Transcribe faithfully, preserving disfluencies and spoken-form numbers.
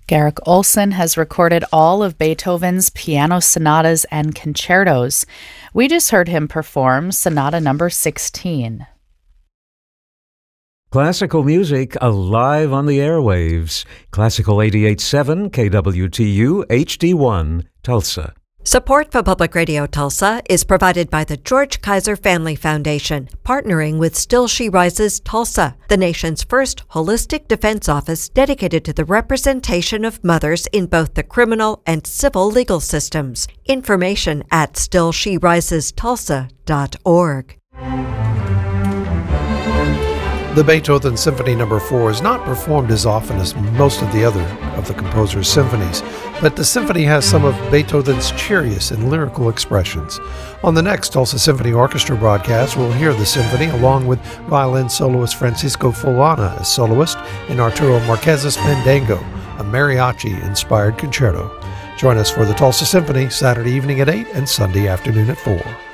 Garrick Olson has recorded all of Beethoven's piano sonatas and concertos. We just heard him perform Sonata number sixteen. Classical music alive on the airwaves. Classical eighty-eight point seven K W T U H D one, Tulsa. Support for Public Radio Tulsa is provided by the George Kaiser Family Foundation, partnering with Still She Rises Tulsa, the nation's first holistic defense office dedicated to the representation of mothers in both the criminal and civil legal systems. Information at still she rises tulsa dot org. The Beethoven Symphony Number four is not performed as often as most of the other of the composer's symphonies, but the symphony has some of Beethoven's cheeriest and lyrical expressions. On the next Tulsa Symphony Orchestra broadcast, we'll hear the symphony along with violin soloist Francisco Fulana as soloist in Arturo Marquez's Fandango, a mariachi-inspired concerto. Join us for the Tulsa Symphony Saturday evening at eight and Sunday afternoon at four.